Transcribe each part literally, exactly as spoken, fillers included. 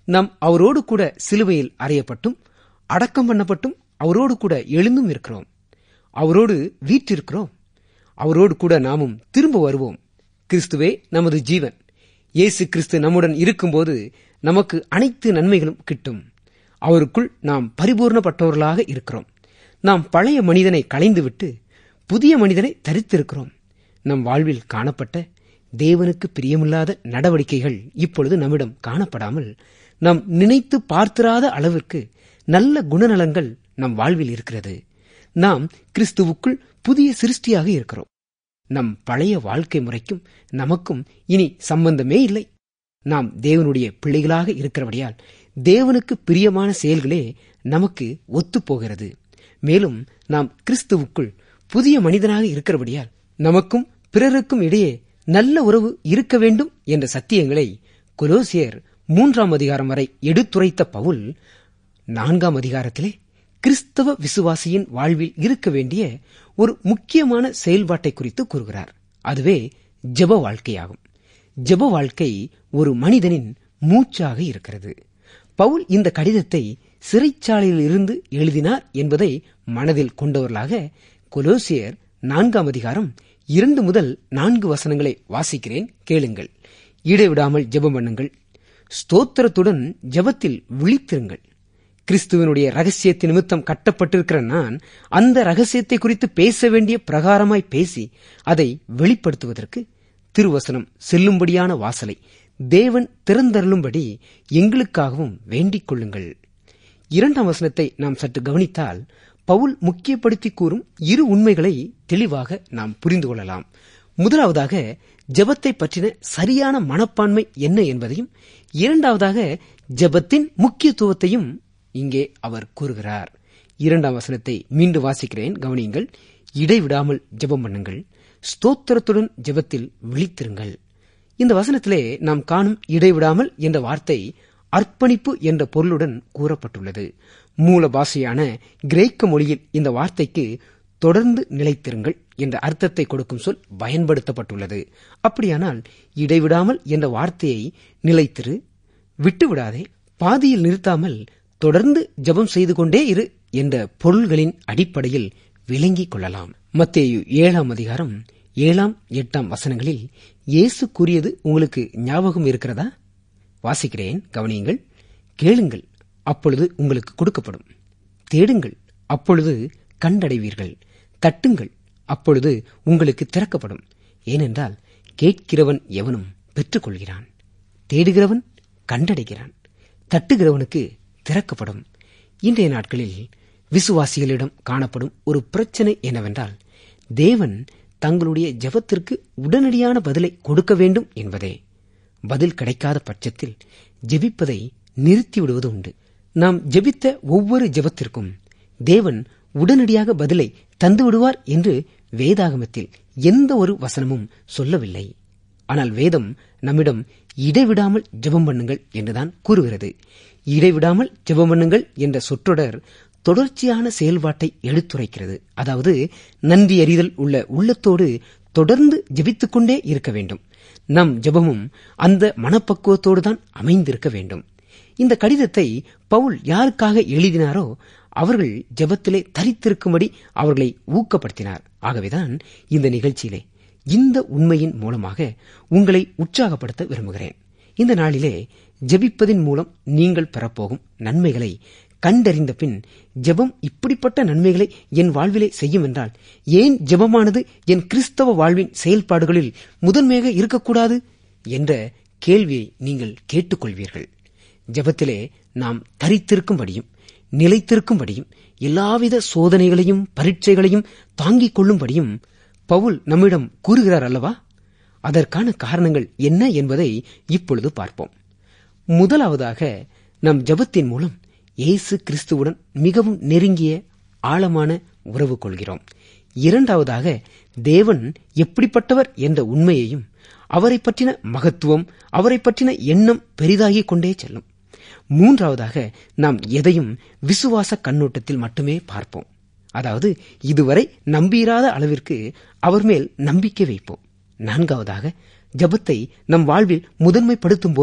நாம் அவரோடு கூட சிலுவையில் அறையப்பட்டும் அடக்கம் பண்ணப்பட்டும் அவரோடு கூட எழுந்தும் இருக்கிறோம். அவரோடு வீற்றிருக்கிறோம். அவரோடு கூட நாமும் திரும்ப வருவோம். கிறிஸ்துவே நமது ஜீவன். இயேசு கிறிஸ்து நம்முடன் இருக்கும்போது நமக்கு அனைத்து நன்மைகளும் கிட்டும். அவருக்குள் நாம் பரிபூர்ணப்பட்டவர்களாக இருக்கிறோம். நாம் பழைய மனிதனை களைந்துவிட்டு புதிய மனிதனை தரித்திருக்கிறோம். நம் வாழ்வில் காணப்பட்ட தேவனுக்கு பிரியமில்லாத நடவடிக்கைகள் இப்பொழுது நம்மிடம் காணப்படாமல் நாம் நினைத்து பார்த்திராத அளவிற்கு நல்ல குணநலங்கள் நம் வாழ்வில் இருக்கிறது. நாம் கிறிஸ்துவுக்குள் புதிய சிருஷ்டியாக இருக்கிறோம். நம் பழைய வாழ்க்கை முறைக்கும் நமக்கும் இனி சம்பந்தமே இல்லை. நாம் தேவனுடைய பிள்ளைகளாக இருக்கிறபடியால் தேவனுக்கு பிரியமான செயல்களே நமக்கு ஒத்துப்போகிறது. மேலும் நாம் கிறிஸ்துவுக்குள் புதிய மனிதனாக இருக்கிறபடியால் நமக்கும் பிறருக்கும் இடையே நல்ல உறவு இருக்க வேண்டும் என்ற சத்தியங்களை கொலோசியர் மூன்றாம் அதிகாரம் வரை எடுத்துரைத்த பவுல் நான்காம் அதிகாரத்திலே கிறிஸ்தவ விசுவாசியின் வாழ்வில் இருக்க வேண்டிய ஒரு முக்கியமான செயல்பாட்டை குறித்து கூறுகிறார். அதுவே ஜெப வாழ்க்கையாகும். ஜெப வாழ்க்கை ஒரு மனிதனின் மூச்சாக இருக்கிறது. பவுல் இந்த கடிதத்தை சிறைச்சாலையில் இருந்து எழுதினார் என்பதை மனதில் கொண்டவர்களாக கொலோசியர் நான்காம் அதிகாரம் இரண்டு முதல் நான்கு வசனங்களை வாசிக்கிறேன், கேளுங்கள். இடைவிடாமல் ஜெபம் பண்ணுங்கள், ஸ்தோத்திரத்துடன் ஜெபத்தில் விழித்திருங்கள். கிறிஸ்துவனுடைய ரகசியத்தின் நிமித்தம் கட்டப்பட்டிருக்கிற நான் அந்த ரகசியத்தை குறித்து பேச வேண்டிய பிரகாரமாய் பேசி அதை வெளிப்படுத்துவதற்கு திருவசனம் செல்லும்படியான வாசலை தேவன் திறந்தருளும்படி எங்களுக்காகவும் வேண்டிக் கொள்ளுங்கள். இரண்டாம் வசனத்தை நாம் சற்று கவனித்தால் பவுல் முக்கியப்படுத்தி கூறும் இரு உண்மைகளை தெளிவாக நாம் புரிந்து கொள்ளலாம். முதலாவதாக ஜெபத்தை பற்றின சரியான மனப்பான்மை என்ன என்பதையும், இரண்டாவதாக ஜெபத்தின் முக்கியத்துவத்தையும் இங்கே அவர் கூறுகிறார். இரண்டாம் வசனத்தை மீண்டும் வாசிக்கிறேன், கவனியுங்கள். இடைவிடாமல் ஜெபம் பண்ணுங்கள், ஸ்தோத்திரத்துடன் ஜெபத்தில் விழித்திருங்கள். இந்த வசனத்திலே நாம் காணும் இடைவிடாமல் என்ற வார்த்தை அர்ப்பணிப்பு என்ற பொருளுடன் கூறப்பட்டுள்ளது. மூல பாஷையான கிரேக்க மொழியில் இந்த வார்த்தைக்கு தொடர்ந்து நிலைத்திருங்கள் என்ற அர்த்தத்தை கொடுக்கும் சொல் பயன்படுத்தப்பட்டுள்ளது. அப்படியானால் இடைவிடாமல் என்ற வார்த்தையை நிலைத்திரு, விட்டுவிடாதே, பாதியில் நிறுத்தாமல் தொடர்ந்து ஜெபம் செய்து கொண்டே இரு என்ற பொருள்களின் அடிப்படையில் விளங்கிக் கொள்ளலாம். மத்தேயு ஏழாம் அதிகாரம் ஏழாம் எட்டாம் வசனங்களில் இயேசு கூறியது உங்களுக்கு ஞாபகம் இருக்கிறதா? வாசிக்கிறேன், கவனியுங்கள். கேளுங்கள், அப்பொழுது உங்களுக்கு கொடுக்கப்படும். தேடுங்கள், அப்பொழுது கண்டடைவீர்கள். தட்டுங்கள், அப்பொழுது உங்களுக்கு திறக்கப்படும். ஏனென்றால் கேட்கிறவன் எவனும் பெற்றுக்கொள்கிறான், தேடுகிறவன் கண்டடைகிறான், தட்டுகிறவனுக்கு திறக்கப்படும். இன்றைய நாட்களில் விசுவாசிகளிடம் காணப்படும் ஒரு பிரச்சனை என்னவென்றால், தேவன் தங்களுடைய ஜெபத்திற்கு உடனடியான பதிலை கொடுக்க வேண்டும் என்பதே. பதில் கிடைக்காத பட்சத்தில் ஜெபிப்பதை நிறுத்திவிடுவது உண்டு. நாம் ஜெபித்த ஒவ்வொரு ஜெபத்திற்கும் தேவன் உடனடியாக பதிலை தந்து விடுவார் என்று வேதாகமத்தில் எந்த ஒரு வசனமும் சொல்லவில்லை. ஆனால் வேதம் நம்மிடம் இடைவிடாமல் ஜெபம் பண்ணுங்கள் என்றுதான் கூறுகிறது. இடைவிடாமல் ஜெபம் பண்ணுங்கள் என்ற சொற்றொடர் தொடர்ச்சியான செயல்பாட்டை எடுத்துரைக்கிறது. அதாவது நன்றி அறிதல் உள்ள உள்ளத்தோடு தொடர்ந்து ஜெபித்துக் கொண்டே இருக்க வேண்டும். நம் ஜெபமும் அந்த மனப்பக்குவத்தோடு தான் அமைந்திருக்க வேண்டும். இந்த கடிதத்தை பவுல் யாருக்காக எழுதினாரோ அவர்கள் ஜெபத்திலே தரித்திருக்கும்படி அவர்களை ஊக்கப்படுத்தினார். ஆகவேதான் இந்த நிகழ்ச்சியிலே இந்த உண்மையின் மூலமாக உங்களை உற்சாகப்படுத்த விரும்புகிறேன். இந்த நாளிலே ஜெபிப்பதின் மூலம் நீங்கள் பெறப்போகும் நன்மைகளை கண்டறிந்த பின், ஜெபம் இப்படிப்பட்ட நன்மைகளை என் வாழ்விலே செய்யும் என்றால் ஏன் ஜெபமானது என் கிறிஸ்தவ வாழ்வின் செயல்பாடுகளில் முதன்மையாக இருக்கக்கூடாது என்ற கேள்வியை நீங்கள் கேட்டுக்கொள்வீர்கள். ஜெபத்திலே நாம் தரித்திருக்கும்படியும் நிலைத்திருக்கும்படியும் எல்லாவித சோதனைகளையும் பரீட்சைகளையும் தாங்கிக் கொள்ளும்படியும் பவுல் நம்மிடம் கூறுகிறார் அல்லவா? அதற்கான காரணங்கள் என்ன என்பதை இப்பொழுது பார்ப்போம். முதலாவதாக, நம் ஜெபத்தின் மூலம் இயேசு கிறிஸ்துவுடன் மிகவும் நெருங்கிய ஆழமான உறவு கொள்கிறோம். இரண்டாவதாக, தேவன் எப்படிப்பட்டவர் என்ற உண்மையையும் அவரை பற்றின மகத்துவம், அவரை பற்றின எண்ணம் பெரிதாகிக் கொண்டே செல்லும். மூன்றாவதாக, நாம் எதையும் விசுவாச கண்ணோட்டத்தில் மட்டுமே பார்ப்போம். அதாவது இதுவரை நம்பியிராத அளவிற்கு அவர் மேல் நம்பிக்கை வைப்போம். நான்காவதாக, ஜெபத்தை நம் வாழ்வில் முதன்மைப்படுத்தும் போது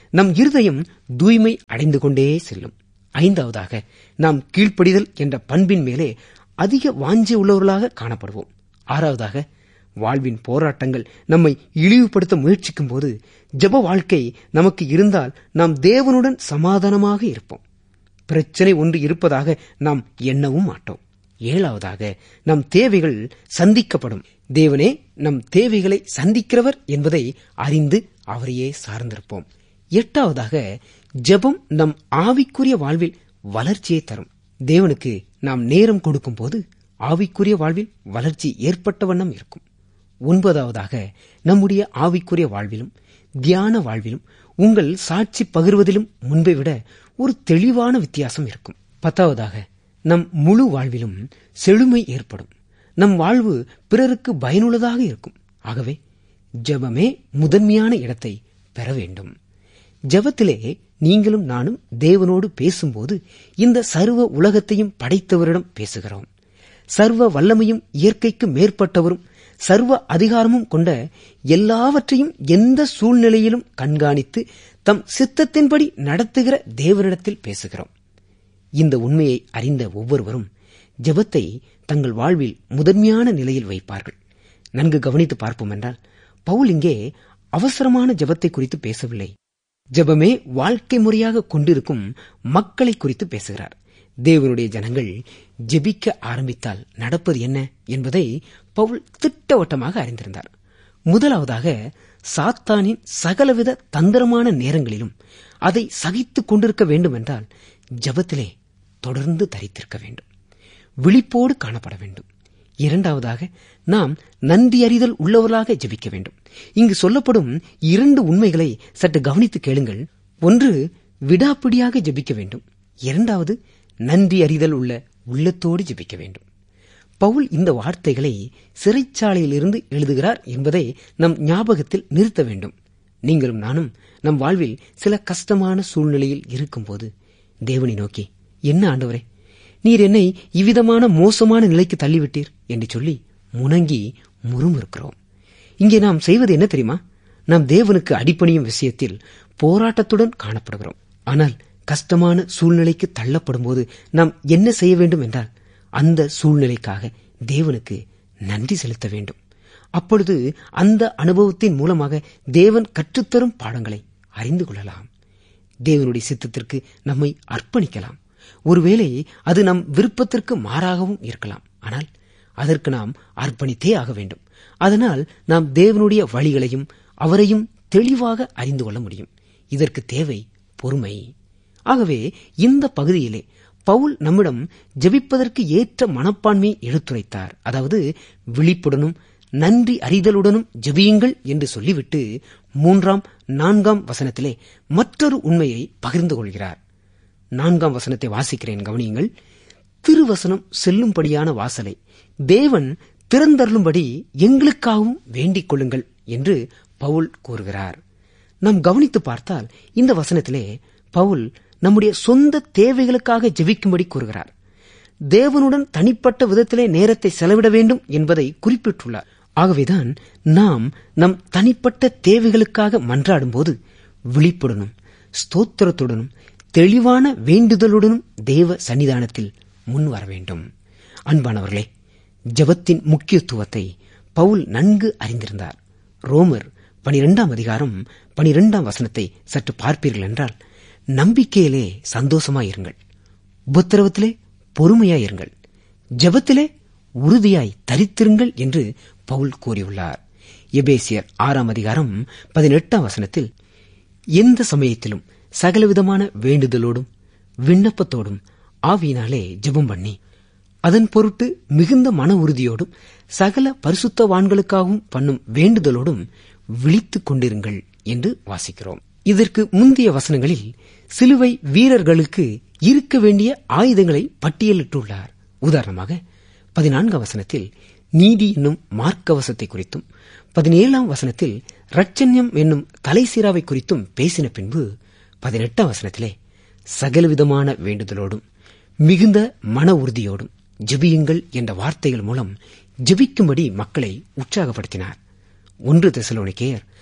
நம் இருதயம் தூய்மை அடைந்து கொண்டே செல்லும். ஐந்தாவதாக, நாம் கீழ்ப்படிதல் என்ற பண்பின் மேலே அதிக வாஞ்சை உள்ளவர்களாக காணப்படுவோம். ஆறாவதாக, வாழ்வின் போராட்டங்கள் நம்மை இழிவுபடுத்த முயற்சிக்கும் போது ஜெப வாழ்க்கை நமக்கு இருந்தால் நாம் தேவனுடன் சமாதானமாக இருப்போம். பிரச்சனை ஒன்று இருப்பதாக நாம் எண்ணவும் மாட்டோம். ஏழாவதாக, நம் தேவைகள் சந்திக்கப்படும். தேவனே நம் தேவைகளை சந்திக்கிறவர் என்பதை அறிந்து அவரையே சார்ந்திருப்போம். எட்டாவதாக, ஜெபம் நம் ஆவிக்குரிய வாழ்வில் வளர்ச்சியை தரும். தேவனுக்கு நாம் நேரம் கொடுக்கும் போது ஆவிக்குரிய வாழ்வில் வளர்ச்சி ஏற்பட்ட வண்ணம் இருக்கும். ஒன்பதாவதாக, நம்முடைய ஆவிக்குரிய வாழ்விலும் தியான வாழ்விலும் உங்கள் சாட்சி பகிர்வதிலும் முன்பை விட ஒரு தெளிவான வித்தியாசம் இருக்கும். பத்தாவதாக, நம் முழு வாழ்விலும் செழுமை ஏற்படும். நம் வாழ்வு பிறருக்கு பயனுள்ளதாக இருக்கும். ஆகவே ஜெபமே முதன்மையான இடத்தை பெற வேண்டும். ஜெபத்திலே நீங்களும் நானும் தேவனோடு பேசும்போது இந்த சர்வ உலகத்தையும் படைத்தவரிடம் பேசுகிறோம். சர்வ வல்லமையும் இயற்கைக்கு மேற்பட்டவரும் சர்வ அதிகாரமும் கொண்ட எல்லாவற்றையும் எந்த சூழ்நிலையிலும் கண்காணித்து தம் சித்தத்தின்படி நடத்துகிற தேவனிடத்தில் பேசுகிறோம். இந்த உண்மையை அறிந்த ஒவ்வொருவரும் ஜெபத்தை தங்கள் வாழ்வில் முதன்மையான நிலையில் வைப்பார்கள். நன்கு கவனித்து பார்ப்போம் என்றால், பவுல் இங்கே அவசரமான ஜெபத்தை குறித்து பேசவில்லை. ஜெபமே வாழ்க்கை முறையாக கொண்டிருக்கும் மக்களை குறித்து பேசுகிறார். தேவனுடைய ஜனங்கள் ஜெபிக்க ஆரம்பித்தால் நடப்பது என்ன என்பதை பவுல் திட்டவட்டமாக அறிந்திருந்தார். முதலாவதாக, சாத்தானின் சகலவித தந்திரமான நேரங்களிலும் அதை சகித்துக் கொண்டிருக்க வேண்டும் என்றால் ஜெபத்திலே தொடர்ந்து தரித்திருக்க வேண்டும், விழிப்போடு காணப்பட வேண்டும். இரண்டாவதாக, நாம் நன்றி அறிதல் உள்ளவர்களாக ஜெபிக்க வேண்டும். இங்கு சொல்லப்படும் இரண்டு உண்மைகளை சற்று கவனித்து கேளுங்கள். ஒன்று, விடாப்பிடியாக ஜெபிக்க வேண்டும். இரண்டாவது, நன்றி அறிதல் உள்ள உள்ளத்தோடு ஜெபிக்க வேண்டும். பவுல் இந்த வார்த்தைகளை சிறைச்சாலையிலிருந்து எழுதுகிறார் என்பதை நம் ஞாபகத்தில் நிறுத்த வேண்டும். நீங்களும் நானும் நம் வாழ்வில் சில கஷ்டமான சூழ்நிலையில் இருக்கும்போது தேவனை நோக்கி, என்ன ஆண்டவரே, நீர் என்னை இவ்விதமான மோசமான நிலைக்கு தள்ளிவிட்டீர் என்று சொல்லி முணங்கி முறுமுறுக்கிறோம். இங்கே நாம் செய்வது என்ன தெரியுமா? நாம் தேவனுக்கு அடிபணியும் விஷயத்தில் போராட்டத்துடன் காணப்படுகிறோம். ஆனால் கஷ்டமான சூழ்நிலைக்கு தள்ளப்படும் போது நாம் என்ன செய்ய வேண்டும் என்றால், அந்த சூழ்நிலைக்காக தேவனுக்கு நன்றி செலுத்த வேண்டும். அப்பொழுது அந்த அனுபவத்தின் மூலமாக தேவன் கற்றுத்தரும் பாடங்களை அறிந்து கொள்ளலாம். தேவனுடைய சித்தத்திற்கு நம்மை அர்ப்பணிக்கலாம். ஒருவேளை அது நம் விருப்பத்திற்கு மாறாகவும் இருக்கலாம். ஆனால் அதற்கு நாம் அர்ப்பணித்தே ஆக வேண்டும். அதனால் நாம் தேவனுடைய வழிகளையும் அவரையும் தெளிவாக அறிந்து கொள்ள முடியும். இதற்கு தேவை பொறுமை. ஆகவே இந்த பகுதியிலே பவுல் நம்மிடம் ஜெபிப்பதற்கு ஏற்ற மனப்பான்மையை எடுத்துரைத்தார். அதாவது விழிப்புடனும் நன்றி அறிதலுடனும் ஜெபியுங்கள் என்று சொல்லிவிட்டு மூன்றாம் நான்காம் வசனத்திலே மற்றொரு உண்மையை பகிர்ந்து கொள்கிறார். நான்காம் வசனத்தை வாசிக்கிறேன், கவனியுங்கள். திருவசனம் செல்லும்படியான வாசலை தேவன் திறந்தருளும்படி எங்களுக்காகவும் வேண்டிக் கொள்ளுங்கள் என்று பவுல் கூறுகிறார். நாம் கவனித்து பார்த்தால் இந்த வசனத்திலே பவுல் நம்முடைய சொந்த தேவைகளுக்காக ஜெபிக்கும்படி கூறுகிறார். தேவனுடன் தனிப்பட்ட விதத்திலே நேரத்தை செலவிட வேண்டும் என்பதை குறிப்பிட்டுள்ளார். ஆகவேதான் நாம் நம் தனிப்பட்ட தேவைகளுக்காக மன்றாடும் போது விழிப்புடனும் ஸ்தோத்திரத்துடனும் தெளிவான வேண்டுதலுடனும் தேவ சன்னிதானத்தில் முன் வர வேண்டும். அன்பானவர்களே, ஜெபத்தின் முக்கியத்துவத்தை பவுல் நன்கு அறிந்திருந்தார். ரோமர் பனிரெண்டாம் அதிகாரம் பனிரெண்டாம் வசனத்தை சற்று பார்ப்பீர்கள் என்றால், நம்பிக்கையிலே சந்தோஷமாயிருங்கள், உபத்திரவத்திலே பொறுமையாயிருங்கள், ஜெபத்திலே உறுதியாய் தரித்திருங்கள் என்று பவுல் கூறியுள்ளார். எபேசியர் ஆறாம் அதிகாரம் பதினெட்டாம் வசனத்தில், எந்த சமயத்திலும் சகலவிதமான வேண்டுதலோடும் விண்ணப்பத்தோடும் ஆவியினாலே ஜெபம் பண்ணி அதன் பொருட்டு மிகுந்த மன உறுதியோடும் சகல பரிசுத்தவான்களுக்காகவும் பண்ணும் வேண்டுதலோடும் விழித்துக் கொண்டிருங்கள் என்று வாசிக்கிறோம். இதற்கு முந்தைய வசனங்களில் சிலுவை வீரர்களுக்கு இருக்க வேண்டிய ஆயுதங்களை பட்டியலிட்டுள்ளார். உதாரணமாக பதினான்காம் வசனத்தில் நீதி என்னும் மார்க்கவசத்தை குறித்தும், பதினேழாம் வசனத்தில் இரட்சண்யம் என்னும் தலைசீராவை குறித்தும் பேசின பின்பு பதினெட்டாம் வசனத்திலே சகலவிதமான வேண்டுதலோடும் மிகுந்த மன உறுதியோடும் ஜெபியுங்கள் என்ற வார்த்தைகள் மூலம் ஜெபிக்கும்படி மக்களை உற்சாகப்படுத்தினார். ஒன்று தெசலோனிக்கேயர்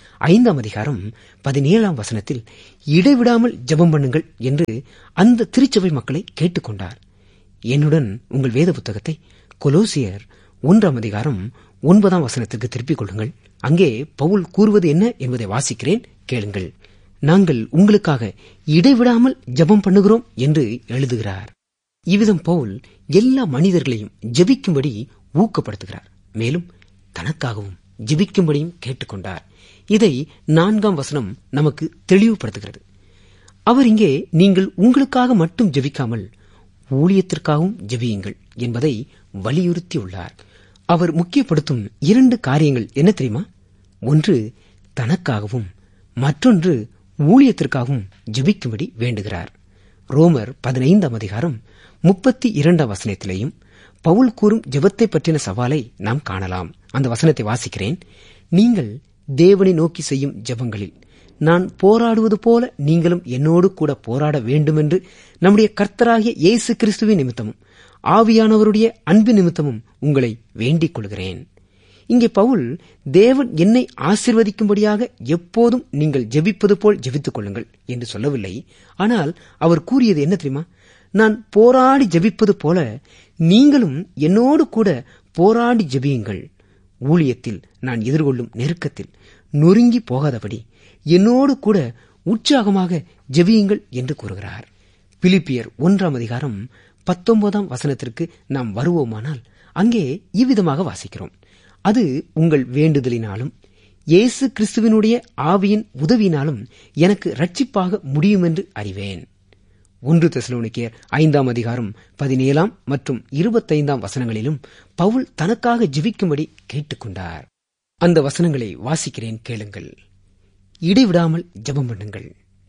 ஐந்தாம் அதிகாரம் பதினேழாம் வசனத்தில் இடைவிடாமல் ஜெபம் பண்ணுங்கள் என்று அந்த திருச்சபை மக்களை கேட்டுக்கொண்டார். என்னுடன் உங்கள் வேத புத்தகத்தை கொலோசியர் ஒன்றாம் அதிகாரம் ஒன்பதாம் வசனத்திற்கு திருப்பிக் கொள்ளுங்கள். அங்கே பவுல் கூறுவது என்ன என்பதை வாசிக்கிறேன், கேளுங்கள். நாங்கள் உங்களுக்காக இடைவிடாமல் ஜெபம் பண்ணுகிறோம் என்று எழுதுகிறார். இவ்விதம் பவுல் எல்லா மனிதர்களையும் ஜெபிக்கும்படி ஊக்கப்படுத்துகிறார். மேலும் தனக்காகவும் ஜெபிக்கும்படியும் கேட்டுக்கொண்டார். இதை நான்காம் வசனம் நமக்கு தெளிவுபடுத்துகிறது. அவர் இங்கே நீங்கள் உங்களுக்காக மட்டும் ஜெபிக்காமல் ஊழியத்திற்காகவும் ஜெபியுங்கள் என்பதை வலியுறுத்தியுள்ளார். அவர் முக்கியப்படுத்தும் இரண்டு காரியங்கள் என்ன தெரியுமா? ஒன்று தனக்காகவும், மற்றொன்று ஊழியத்திற்காகவும் ஜெபிக்கும்படி வேண்டுகிறார். ரோமர் பதினைந்தாம் அதிகாரம் முப்பத்தி இரண்டாம் வசனத்திலேயும் பவுல் கூறும் ஜெபத்தை பற்றின சவாலை நாம் காணலாம். அந்த வசனத்தை வாசிக்கிறேன். நீங்கள் தேவனை நோக்கி செய்யும் ஜெபங்களில் நான் போராடுவது போல நீங்களும் என்னோடு கூட போராட வேண்டுமென்று நம்முடைய கர்த்தராகிய இயேசு கிறிஸ்துவின் நிமித்தமும் ஆவியானவருடைய அன்பு நிமித்தமும் உங்களை வேண்டிக் கொள்கிறேன். இங்கே பவுல் தேவன் என்னை ஆசீர்வதிக்கும்படியாக எப்போதும் நீங்கள் ஜெபிப்பது போல் ஜெபித்துக் கொள்ளுங்கள் என்று சொல்லவில்லை. ஆனால் அவர் கூறியது என்ன தெரியுமா? நான் போராடி ஜெபிப்பது போல நீங்களும் என்னோடு கூட போராடி ஜெபியுங்கள். ஊழியத்தில் நான் எதிர்கொள்ளும் நெருக்கத்தில் நொறுங்கி போகாதபடி என்னோடு கூட உற்சாகமாக ஜெபியுங்கள் என்று கூறுகிறார். பிலிப்பியர் ஒன்றாம் அதிகாரம் பத்தொன்பதாம் வசனத்திற்கு நாம் வருவோமானால் அங்கே இவ்விதமாக வாசிக்கிறோம். அது உங்கள் வேண்டுதலினாலும் இயேசு கிறிஸ்துவினுடைய ஆவியின் உதவியினாலும் எனக்கு இரட்சிப்பாக முடியும் என்று அறிவேன். ஒன்று தெசலோனிக்கேயர் ஐந்தாம் அதிகாரம் பதினேழாம் மற்றும் இருபத்தைந்தாம் வசனங்களிலும் பவுல் தனக்காக ஜெபிக்கும்படி கேட்டுக்கொண்டார். அந்த வசனங்களை வாசிக்கிறேன், கேளுங்கள். இடைவிடாமல் ஜெபம் பண்ணுங்கள்.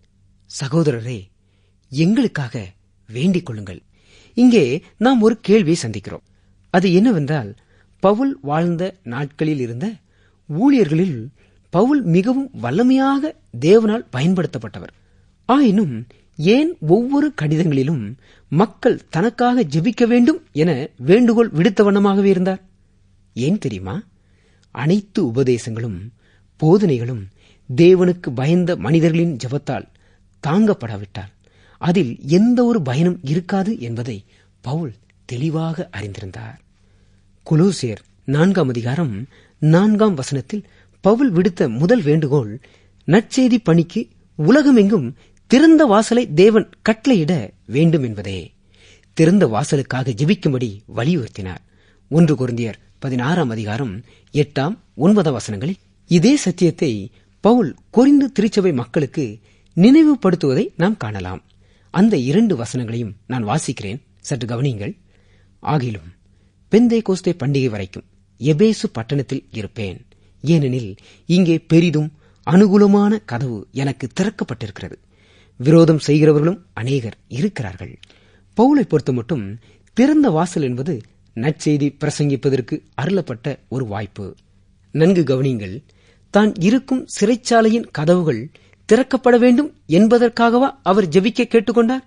சகோதரரே, எங்களுக்காக வேண்டிக் கொள்ளுங்கள். இங்கே நாம் ஒரு கேள்வியை சந்திக்கிறோம். அது என்னவென்றால், பவுல் வாழ்ந்த நாட்களில் இருந்த ஊழியர்களில் பவுல் மிகவும் வல்லமையாக தேவனால் பயன்படுத்தப்பட்டவர். ஆயினும் ஏன் ஒவ்வொரு கடிதங்களிலும் மக்கள் தனக்காக ஜெபிக்க வேண்டும் என வேண்டுகோள் விடுத்த வண்ணமாகவே இருந்தார்? ஏன் தெரியுமா? அனைத்து உபதேசங்களும் போதனைகளும் தேவனுக்கு பயந்த மனிதர்களின் ஜெபத்தால் தாங்கப்படாவிட்டால் அதில் எந்த ஒரு பயனும் இருக்காது என்பதை பவுல் தெளிவாக அறிந்திருந்தார். கொலோசியர் நான்காம் அதிகாரம் நான்காம் வசனத்தில் பவுல் விடுத்த முதல் வேண்டுகோள் நற்செய்தி பணிக்கு உலகமெங்கும் திறந்த வாசலை தேவன் கட்டளையிட வேண்டும் என்பதே. திறந்த வாசலுக்காக ஜெபிக்கும்படி வலியுறுத்தினார். ஒன்று கொரிந்தியர் பதினாறாம் அதிகாரம் எட்டாம் ஒன்பதாம் வசனங்களில் இதே சத்தியத்தை பவுல் கொரிந்து திருச்சபை மக்களுக்கு நினைவுபடுத்துவதை நாம் காணலாம். அந்த இரண்டு வசனங்களையும் நான் வாசிக்கிறேன், சற்று கவனியுங்கள். ஆகிலும் பெந்தே கோஸ்தே பண்டிகை வரைக்கும் எபேசு பட்டணத்தில் இருப்பேன். ஏனெனில் இங்கே பெரிதும் அனுகூலமான கதவு எனக்கு திறக்கப்பட்டிருக்கிறது. விரோதம் செய்கிறவர்களும் அநேகர் இருக்கிறார்கள். பவுலை பொறுத்த மட்டும் திறந்த வாசல் என்பது நற்செய்தி பிரசங்கிப்பதற்கு அருளப்பட்ட ஒரு வாய்ப்பு. நன்கு கவனியுங்கள். தான் இருக்கும் சிறைச்சாலையின் கதவுகள் திறக்கப்பட வேண்டும் என்பதற்காகவா அவர் ஜெபிக்க கேட்டுக்கொண்டார்?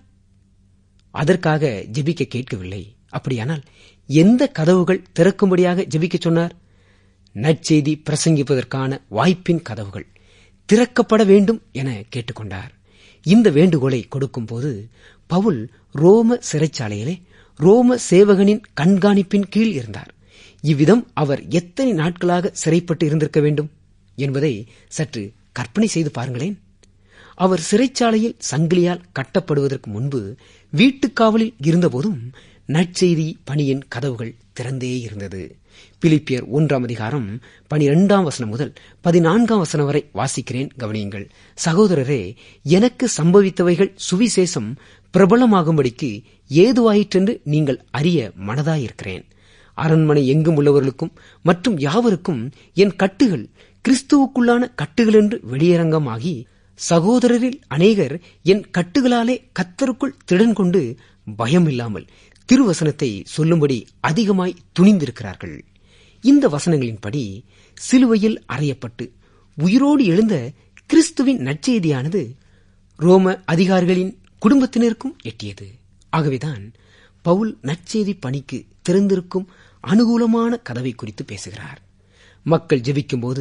அதற்காக ஜெபிக்க கேட்கவில்லை. அப்படியானால் எந்த கதவுகள் திறக்கும்படியாக ஜெபிக்க சொன்னார்? நற்செய்தி பிரசங்கிப்பதற்கான வாய்ப்பின் கதவுகள் திறக்கப்பட வேண்டும் என கேட்டுக்கொண்டார். இந்த வேண்டுகோளை கொடுக்கும் போது பவுல் ரோம சிறைச்சாலையிலே ரோம சேவகனின் கண்காணிப்பின் கீழ் இருந்தார். இவ்விதம் அவர் எத்தனை நாட்களாக சிறைப்பட்டு இருந்திருக்க வேண்டும் என்பதை சற்று கற்பனை செய்து பாருங்களேன். அவர் சிறைச்சாலையில் சங்கிலியால் கட்டப்படுவதற்கு முன்பு வீட்டுக்காவலில் இருந்தபோதும் நற்செய்தி பணியின் கதவுகள் திறந்தே இருந்தது. பிலிப்பியர் ஒன்றாம் அதிகாரம் பனிரெண்டாம் வசனம் முதல் பதினான்காம் வசனம் வரை வாசிக்கிறேன், கவனியுங்கள். சகோதரரே, எனக்கு சம்பவித்தவைகள் சுவிசேஷம் பிரபலமாகும்படிக்கு ஏதுவாயிற்றென்று நீங்கள் அறிய மனதாயிருக்கிறேன். அரண்மனை எங்கும் உள்ளவர்களுக்கும் மற்றும் யாவருக்கும் என் கட்டுகள் கிறிஸ்துவுக்குள்ளான கட்டுகள் என்று வெளியரங்கமாகி, சகோதரரில் அநேகர் என் கட்டுகளாலே கர்த்தருக்குள் திடன் கொண்டு பயமில்லாமல் திருவசனத்தை சொல்லும்படி அதிகமாய் துணிந்திருக்கிறார்கள். இந்த வசனங்களின்படி சிலுவையில் அறையப்பட்டு உயிரோடு எழுந்த கிறிஸ்துவின் நற்செய்தியானது ரோம அதிகாரிகளின் குடும்பத்தினருக்கும் எட்டியது. ஆகவேதான் பவுல் நற்செய்தி பணிக்கு திறந்திருக்கும் அனுகூலமான கதவை குறித்து பேசுகிறார். மக்கள் ஜெபிக்கும் போது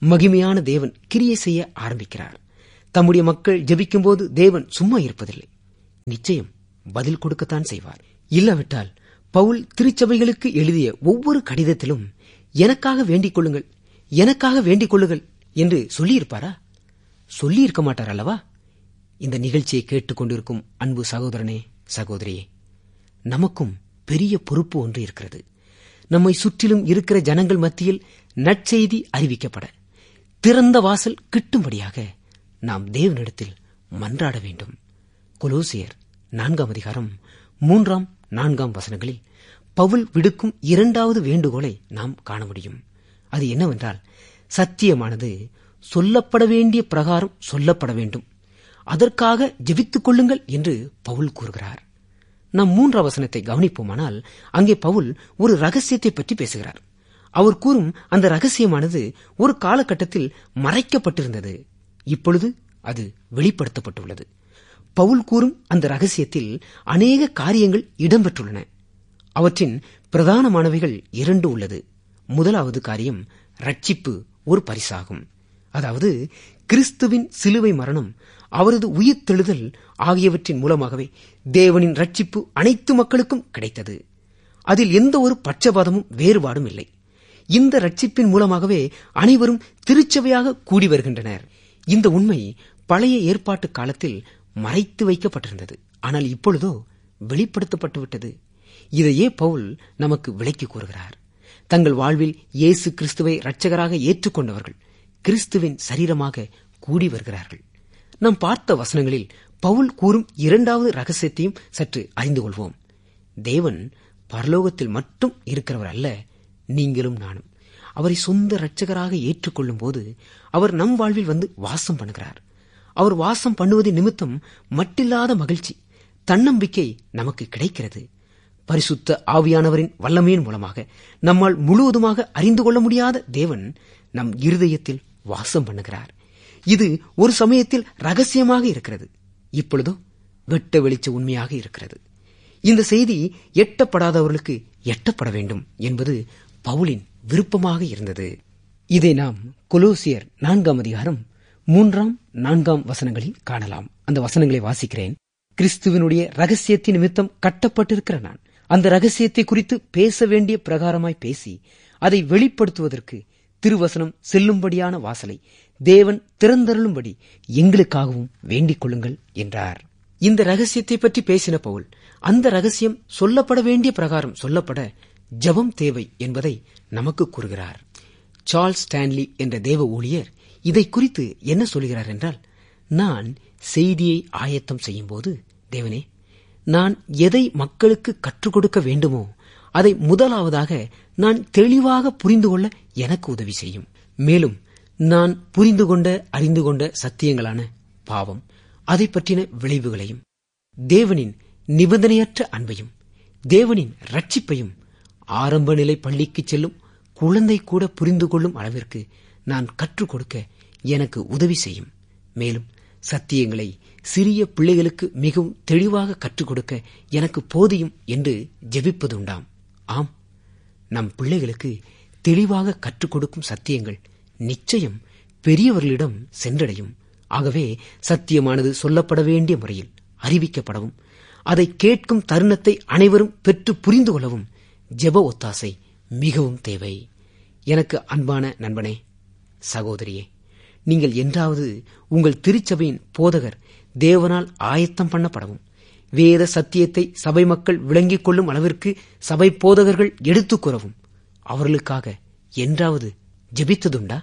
மகிமையான தேவன் கிரியை செய்ய ஆரம்பிக்கிறார். தம்முடைய மக்கள் ஜெபிக்கும்போது தேவன் சும்மா இருப்பதில்லை. நிச்சயம் பதில் கொடுக்கத்தான் செய்வார். இல்லாவிட்டால் பவுல் திருச்சபைகளுக்கு எழுதிய ஒவ்வொரு கடிதத்திலும் எனக்காக வேண்டிக் கொள்ளுங்கள், எனக்காக வேண்டிக் கொள்ளுங்கள் என்று சொல்லியிருப்பாரா? சொல்லியிருக்க மாட்டார் அல்லவா? இந்த நிகழ்ச்சியை கேட்டுக் கொண்டிருக்கும் அன்பு சகோதரனே, சகோதரியே, நமக்கும் பெரிய பொறுப்பு ஒன்று இருக்கிறது. நம்மை சுற்றிலும் இருக்கிற ஜனங்கள் மத்தியில் நற்செய்தி அறிவிக்கப்பட திறந்த வாசல் கிட்டும்படியாக நாம் தேவனிடத்தில் மன்றாட வேண்டும். கொலோசியர் நான்காம் அதிகாரம் மூன்றாம் நான்காம் வசனங்களில் பவுல் விடுக்கும் இரண்டாவது வேண்டுகோளை நாம் காண முடியும். அது என்னவென்றால், சத்தியமானது சொல்லப்பட வேண்டிய பிரகாரம் சொல்லப்பட வேண்டும், அதற்காக ஜெபித்துக் கொள்ளுங்கள் என்று பவுல் கூறுகிறார். நாம் மூன்றாம் வசனத்தை கவனிப்போமானால், அங்கே பவுல் ஒரு ரகசியத்தை பற்றி பேசுகிறார். அவர் கூறும் அந்த ரகசியமானது ஒரு காலகட்டத்தில் மறைக்கப்பட்டிருந்தது, இப்பொழுது அது வெளிப்படுத்தப்பட்டுள்ளது. பவுல் கூறும் அந்த ரகசியத்தில் அநேக காரியங்கள் இடம்பெற்றுள்ளன. அவற்றின் பிரதானமானவைகள் இரண்டு உள்ளது. முதலாவது காரியம் ரட்சிப்பு ஒரு பரிசாகும். அதாவது கிறிஸ்துவின் சிலுவை மரணம், அவரது உயிர்த்தெழுதல் ஆகியவற்றின் மூலமாகவே தேவனின் ரட்சிப்பு அனைத்து மக்களுக்கும் கிடைத்தது. அதில் எந்த ஒரு பட்சபாதமும் வேறுபாடும் இல்லை. இந்த ரட்சிப்பின் மூலமாகவே அனைவரும் திருச்சபையாக கூடி வருகின்றனர். இந்த உண்மை பழைய ஏற்பாட்டு காலத்தில் மறைத்து வைக்கப்பட்டிருந்தது. ஆனால் இப்பொழுதோ வெளிப்படுத்தப்பட்டுவிட்டது. இதையே பவுல் நமக்கு விளக்கி கூறுகிறார். தங்கள் வாழ்வில் இயேசு கிறிஸ்துவை இரட்சகராக ஏற்றுக்கொண்டவர்கள் கிறிஸ்துவின் சரீரமாக கூடி வருகிறார்கள். நாம் பார்த்த வசனங்களில் பவுல் கூறும் இரண்டாவது ரகசியத்தையும் சற்று அறிந்து கொள்வோம். தேவன் பரலோகத்தில் மட்டும் இருக்கிறவர் அல்ல, நீங்களும் நானும் அவரை சொந்த இரட்சகராக ஏற்றுக்கொள்ளும் போது அவர் நம் வாழ்வில் வந்து வாசம் பண்ணுகிறார். அவர் வாசம் பண்ணுவது நிமித்தம் மட்டில்லாத மகிழ்ச்சி, தன்னம்பிக்கை நமக்கு கிடைக்கிறது. பரிசுத்த ஆவியானவரின் வல்லமையின் மூலமாக நம்மால் முழுவதுமாக அறிந்து கொள்ள முடியாத தேவன் நம் இருதயத்தில் வாசம் பண்ணுகிறார். இது ஒரு சமயத்தில் ரகசியமாக இருக்கிறது, இப்பொழுதோ வெட்ட வெளிச்ச உண்மையாக இருக்கிறது. இந்த செய்தி எட்டப்படாதவர்களுக்கு எட்டப்பட வேண்டும் என்பது பவுலின் விருப்பமாக இருந்தது. இதை நாம் கொலோசியர் நான்காம் அதிகாரம் மூன்றாம் நான்காம் வசனங்களில் காணலாம். அந்த வசனங்களை வாசிக்கிறேன். கிறிஸ்துவனுடைய ரகசியத்தின் நிமித்தம் கட்டப்பட்டிருக்கிற நான் அந்த ரகசியத்தை குறித்து பேச வேண்டிய பிரகாரமாய் பேசி அதை வெளிப்படுத்துவதற்கு திருவசனம் செல்லும்படியான வாசலை தேவன் திறந்தருளும்படி எங்களுக்காகவும் வேண்டிக் கொள்ளுங்கள் என்றார். இந்த ரகசியத்தை பற்றி பேசின பவுல் அந்த ரகசியம் சொல்லப்பட வேண்டிய பிரகாரம் சொல்லப்பட ஜெபம் தேவை என்பதை நமக்கு கூறுகிறார். சார்ல்ஸ் ஸ்டான்லி என்ற தேவ ஊழியர் இதை குறித்து என்ன சொல்கிறார் என்றால், நான் செய்தியை ஆயத்தம் செய்யும் போது, தேவனே, நான் எதை மக்களுக்கு கற்றுக் கொடுக்க வேண்டுமோ அதை முதலாவதாக நான் தெளிவாக புரிந்து கொள்ள எனக்கு உதவி செய்யும். மேலும் நான் புரிந்து கொண்ட அறிந்து கொண்ட சத்தியங்களான பாவம், அதை பற்றின விளைவுகளையும், தேவனின் நிபந்தனையற்ற அன்பையும், தேவனின் ரட்சிப்பையும் ஆரம்ப நிலை பள்ளிக்கு செல்லும் குழந்தை கூட புரிந்து கொள்ளும் அளவிற்கு நான் கற்றுக் கொடுக்க எனக்கு உதவி செய்யும். மேலும் சத்தியங்களை சிறிய பிள்ளைகளுக்கு மிகவும் தெளிவாக கற்றுக் கொடுக்க எனக்கு போதியும் என்று ஜெபிப்பதுண்டாம். ஆம், நம் பிள்ளைகளுக்கு தெளிவாக கற்றுக் கொடுக்கும் சத்தியங்கள் நிச்சயம் பெரியவர்களிடம் சென்றடையும். ஆகவே சத்தியமானது சொல்லப்பட வேண்டிய முறையில் அறிவிக்கப்படவும், அதை கேட்கும் தருணத்தை அனைவரும் பெற்று புரிந்து கொள்ளவும் ஜெப ஒத்தாசை மிகவும் தேவை. எனக்கு அன்பான நண்பனே, சகோதரியே, நீங்கள் என்றாவது உங்கள் திருச்சபையின் போதகர் தேவனால் ஆயத்தம் பண்ணப்படவும், வேத சத்தியத்தை சபை மக்கள் விளங்கிக் கொள்ளும் அளவிற்கு சபை போதகர்கள் எடுத்துக் கூறவும் அவர்களுக்காக என்றாவது ஜெபித்ததுண்டா?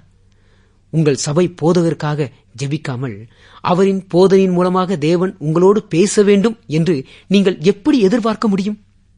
உங்கள் சபை போதகருக்காக ஜெபிக்காமல் அவரின் போதனையின் மூலமாக தேவன் உங்களோடு பேச வேண்டும் என்று நீங்கள் எப்படி எதிர்பார்க்க முடியும்?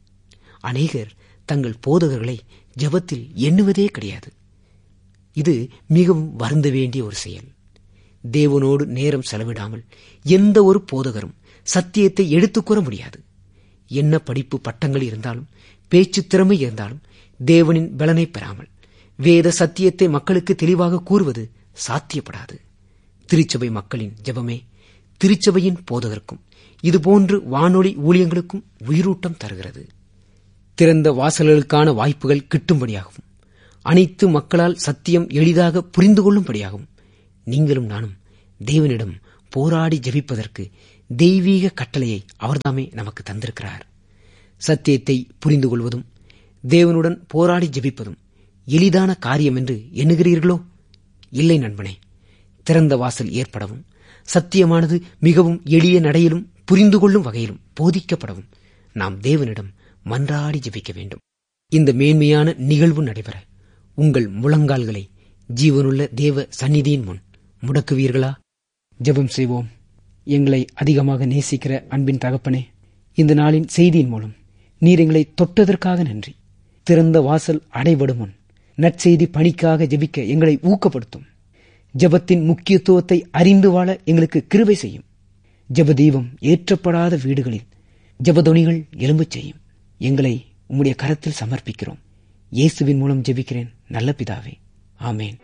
அநேகர் தங்கள் போதகர்களை ஜெபத்தில் எண்ணுவதே கிடையாது. இது மிகவும் வருந்த வேண்டிய ஒரு செயல். தேவனோடு நேரம் செலவிடாமல் எந்த ஒரு போதகரும் சத்தியத்தை எடுத்துக் கூற முடியாது. என்ன படிப்பு பட்டங்கள் இருந்தாலும், பேச்சு திறமை இருந்தாலும், தேவனின் பலனை பெறாமல் வேத சத்தியத்தை மக்களுக்கு தெளிவாக கூறுவது சாத்தியப்படாது. திருச்சபை மக்களின் ஜெபமே திருச்சபையின் போதகருக்கும் இதுபோன்று வானொலி ஊழியங்களுக்கும் உயிரூட்டம் தருகிறது. திறந்த வாசல்களுக்கான வாய்ப்புகள் கிட்டும்படியாகவும், அனைத்து மக்களால் சத்தியம் எளிதாக புரிந்து கொள்ளும்படியாகும். நீங்களும் நானும் தேவனிடம் போராடி ஜெபிப்பதற்கு தெய்வீக கட்டளையை அவர்தாமே நமக்கு தந்திருக்கிறார். சத்தியத்தை புரிந்து கொள்வதும் தேவனுடன் போராடி ஜெபிப்பதும் எளிதான காரியம் என்று எண்ணுகிறீர்களோ? இல்லை நண்பனே. திறந்த வாசல் ஏற்படவும் சத்தியமானது மிகவும் எளிய நடையிலும் புரிந்து கொள்ளும் வகையிலும் போதிக்கப்படவும் நாம் தேவனிடம் மன்றாடி ஜெபிக்க வேண்டும். இந்த மேன்மையான நிகழ்வு நடைபெற உங்கள் முழங்கால்களை ஜீவனுள்ள தேவ சந்நிதியின் முன் முடக்குவீர்களா? ஜெபம் செய்வோம். எங்களை அதிகமாக நேசிக்கிற அன்பின் தகப்பனே, இந்த நாளின் செய்தியின் மூலம் நீர் எங்களை தொட்டதற்காக நன்றி. திறந்த வாசல் அடைபடும் முன் நற்செய்தி பணிக்காக ஜெபிக்க எங்களை ஊக்கப்படுத்தும். ஜெபத்தின் முக்கியத்துவத்தை அறிந்து வாழ எங்களுக்கு கிருபை செய்யும். ஜெப தீபம் ஏற்றப்படாத வீடுகளில் ஜெபதொனிகள் எழும்பச் செய்யும். எங்களை உம்முடைய கரத்தில் சமர்ப்பிக்கிறோம். இயேசுவின் மூலம் ஜெபிக்கிறேன் நல்ல பிதாவே, ஆமேன்.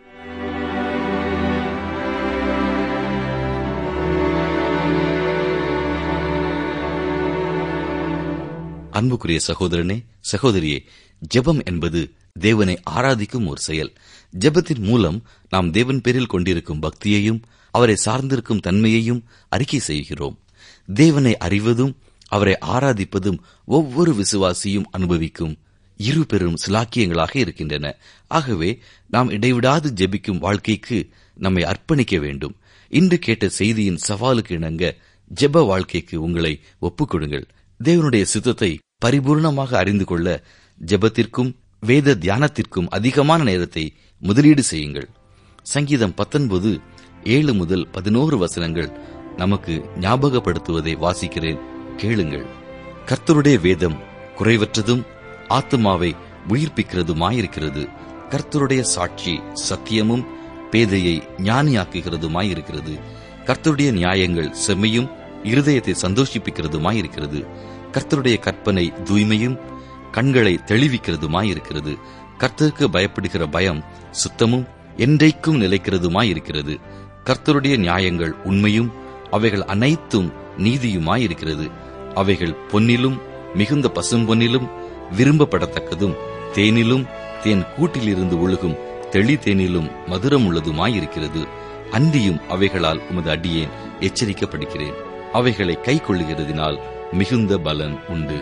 அன்புக்குரிய சகோதரனே, சகோதரியே, ஜெபம் என்பது தேவனை ஆராதிக்கும் ஒரு செயல். ஜெபத்தின் மூலம் நாம் தேவன் பேரில் கொண்டிருக்கும் பக்தியையும் அவரை சார்ந்திருக்கும் தன்மையையும் அறிக்கை செய்கிறோம். தேவனை அறிவதும் அவரை ஆராதிப்பதும் ஒவ்வொரு விசுவாசியும் அனுபவிக்கும் இரு பெரும் சிலாக்கியங்களாக இருக்கின்றன. ஆகவே நாம் இடைவிடாது ஜெபிக்கும் வாழ்க்கைக்கு நம்மை அர்ப்பணிக்க வேண்டும். இன்று கேட்ட செய்தியின் சவாலுக்கு இணங்க ஜெப வாழ்க்கைக்கு உங்களை ஒப்புக் கொடுங்கள். தேவனுடைய சித்தத்தை பரிபூர்ணமாக அறிந்து கொள்ள ஜெபத்திற்கும் வேத தியானத்திற்கும் அதிகமான நேரத்தை முதலீடு செய்யுங்கள். சங்கீதம் பத்தொன்பது ஏழு முதல் பதினோரு வசனங்கள் நமக்கு ஞாபகப்படுத்துவதை வாசிக்கிறேன், கேளுங்கள். கர்த்தருடைய வேதம் குறைவற்றதும் ஆத்துமாவை உயிர்ப்பிக்கிறதுமாயிருக்கிறது. கர்த்தருடைய சாட்சி சத்தியமும் பேதையை ஞானியாக்குகிறதுமாயிருக்கிறது. கர்த்தருடைய நியாயங்கள் செம்மையும் இருதயத்தை சந்தோஷிப்பிக்கிறதுமாயிருக்கிறது. கர்த்தருடைய கற்பனை தூய்மையும் கண்களை தெளிவிக்கிறதுமாயிருக்கிறது. கர்த்தருக்கு பயப்படுகிற பயம் சுத்தமும் என்றைக்கும் நிலைக்கிறதுமாயிருக்கிறது. கர்த்தருடைய நியாயங்கள் உண்மையும் அவைகள் அனைத்தும் நீதியுமாயிருக்கிறது. அவைகள் பொன்னிலும் மிகுந்த பசும்பொன்னிலும் விரும்பப்படத்தக்கதும் தேனிலும் தேன் கூட்டிலிருந்து ஒழுகும் தெளி தேனிலும் மதுரம் உள்ளதுமாயிருக்கிறது. அன்றியும் அவைகளால் உமது அடியேன் எச்சரிக்கப்படுகிறேன். அவைகளை கை கொள்ளுகிறதினால் மிகுந்த பலன் உண்டு.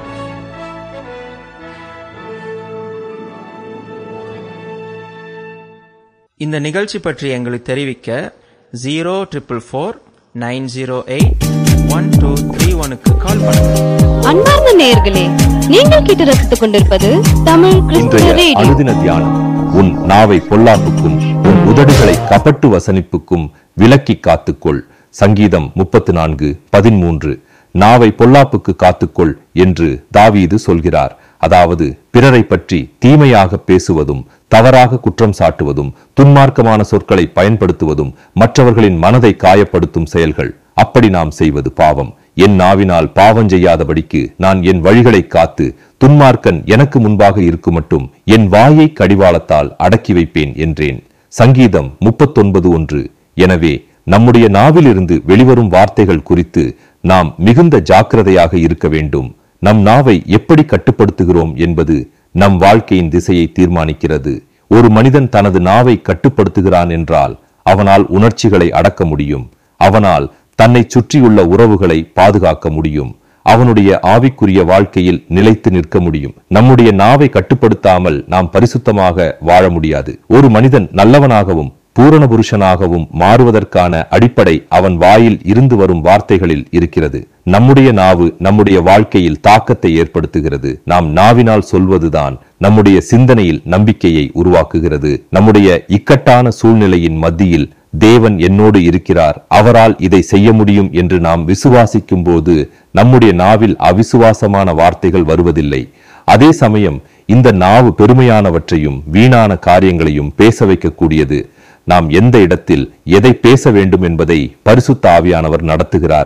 இந்த நிகழ்ச்சி பற்றி எங்களுக்கு தெரிவிக்க zero triple four nine zero eight one two three ஒனுக்கு கால் பண்ணுங்க. அன்பார்ந்த நேயர்களே, நீங்கள் கேட்டு ரசித்துக் கொண்டிருப்பது தமிழ் கிறிஸ்துவ ரேடியோ. அனுதின தியானம். உன் நாவை பொல்லாப்புக்கும் உன் உதடுகளை கபட்டு வசனிப்புக்கும் விலக்கி காத்துக்கொள். சங்கீதம் முப்பத்து நான்கு பதிமூன்று. நாவை பொல்லாப்புக்கு காத்துக்கொள் என்று தாவீது சொல்கிறார். அதாவது பிறரை பற்றி தீமையாக பேசுவதும், தவறாக குற்றம் சாட்டுவதும், துன்மார்க்கமான சொற்களை பயன்படுத்துவதும் மற்றவர்களின் மனதை காயப்படுத்தும் செயல்கள். அப்படி நாம் செய்வது பாவம். என் நாவினால் பாவம் செய்யாதபடிக்கு நான் என் வழிகளை காத்து துன்மார்க்கன் எனக்கு முன்பாக இருக்கும் மட்டும் என் வாயை கடிவாளத்தால் அடக்கி வைப்பேன் என்றேன். சங்கீதம் முப்பத்தொன்பது ஒன்று. எனவே நம்முடைய நாவிலிருந்து வெளிவரும் வார்த்தைகள் குறித்து நாம் மிகுந்த ஜாக்கிரதையாக இருக்க வேண்டும். நம் நாவை எப்படி கட்டுப்படுத்துகிறோம் என்பது நம் வாழ்க்கையின் திசையை தீர்மானிக்கிறது. ஒரு மனிதன் தனது நாவை கட்டுப்படுத்துகிறான் என்றால் அவனால் உணர்ச்சிகளை அடக்க முடியும். அவனால் தன்னை சுற்றியுள்ள உறவுகளை பாதுகாக்க முடியும். அவனுடைய ஆவிக்குரிய வாழ்க்கையில் நிலைத்து நிற்க முடியும். நம்முடைய நாவை கட்டுப்படுத்தாமல் நாம் பரிசுத்தமாக வாழ முடியாது. ஒரு மனிதன் நல்லவனாகவும் பூரண புருஷனாகவும் மாறுவதற்கான அடிப்படை அவன் வாயில் இருந்து வரும் வார்த்தைகளில் இருக்கிறது. நம்முடைய நாவு நம்முடைய வாழ்க்கையில் தாக்கத்தை ஏற்படுத்துகிறது. நாம் நாவினால் சொல்வதுதான் நம்முடைய சிந்தனையில் நம்பிக்கையை உருவாக்குகிறது. நம்முடைய இக்கட்டான சூழ்நிலையின் மத்தியில் தேவன் என்னோடு இருக்கிறார், அவரால் இதை செய்ய முடியும் என்று நாம் விசுவாசிக்கும் போது நம்முடைய நாவில் அவிசுவாசமான வார்த்தைகள் வருவதில்லை. அதே சமயம் இந்த நாவு பெருமையானவற்றையும் வீணான காரியங்களையும் பேச வைக்கக்கூடியது. நாம் எந்த இடத்தில் எதை பேச வேண்டும் என்பதை பரிசுத்த ஆவியானவர் நடத்துகிறார்.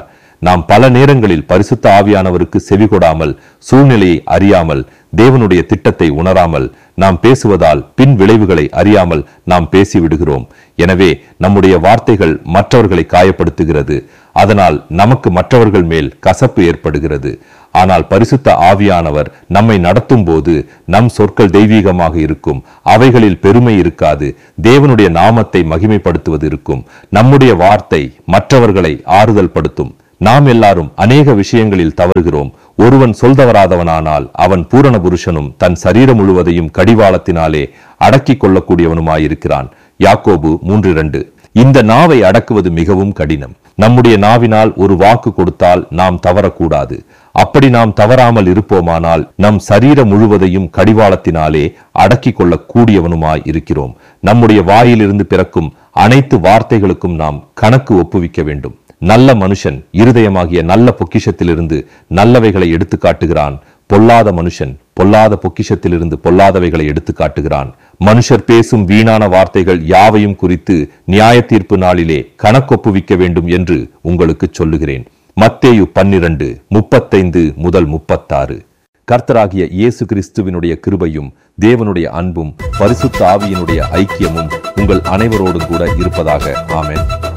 நாம் பல நேரங்களில் பரிசுத்த ஆவியானவருக்கு செவிகொடாமல், சூழ்நிலையை அறியாமல், தேவனுடைய திட்டத்தை உணராமல், நாம் பேசுவதால் பின் விளைவுகளை அறியாமல் நாம் பேசிவிடுகிறோம். எனவே நம்முடைய வார்த்தைகள் மற்றவர்களை காயப்படுத்துகிறது. அதனால் நமக்கு மற்றவர்கள் மேல் கசப்பு ஏற்படுகிறது. ஆனால் பரிசுத்த ஆவியானவர் நம்மை நடத்தும் போது நம் சொற்கள் தெய்வீகமாக இருக்கும். அவைகளில் பெருமை இருக்காது. தேவனுடைய நாமத்தை மகிமைப்படுத்துவது இருக்கும். நம்முடைய வார்த்தை மற்றவர்களை ஆறுதல் படுத்தும். நாம் எல்லாரும் அநேக விஷயங்களில் தவறுகிறோம். ஒருவன் சொல்தவராதவனானால் அவன் பூரண புருஷனும் தன் சரீரம் முழுவதையும் கடிவாளத்தினாலே அடக்கிக் கொள்ளக்கூடியவனுமாயிருக்கிறான். யாக்கோபு மூன்று இரண்டு. இந்த நாவை அடக்குவது மிகவும் கடினம். நம்முடைய நாவினால் ஒரு வாக்கு கொடுத்தால் நாம் தவறக்கூடாது. அப்படி நாம் தவறாமல் இருப்போமானால் நம் சரீரம் முழுவதையும் கடிவாளத்தினாலே அடக்கிக் கொள்ளக் கூடியவனுமாய் இருக்கிறோம். நம்முடைய வாயிலிருந்து பிறக்கும் அனைத்து வார்த்தைகளுக்கும் நாம் கணக்கு ஒப்புவிக்க வேண்டும். நல்ல மனுஷன் இருதயமாகிய நல்ல பொக்கிஷத்திலிருந்து நல்லவைகளை எடுத்து காட்டுகிறான். பொல்லாத மனுஷன் பொல்லாத பொக்கிஷத்திலிருந்து பொல்லாதவைகளை எடுத்து காட்டுகிறான். மனுஷர் பேசும் வீணான வார்த்தைகள் யாவையும் குறித்து நியாய தீர்ப்பு நாளிலே கணக்கொப்புவிக்க வேண்டும் என்று உங்களுக்கு சொல்லுகிறேன். மத்தேயு பன்னிரண்டு முப்பத்தைந்து முதல் முப்பத்தாறு. கர்த்தராகிய இயேசு கிறிஸ்துவினுடைய கிருபையும் தேவனுடைய அன்பும் பரிசுத்த ஆவியினுடைய ஐக்கியமும் உங்கள் அனைவரோடும் கூட இருப்பதாக. ஆமென்.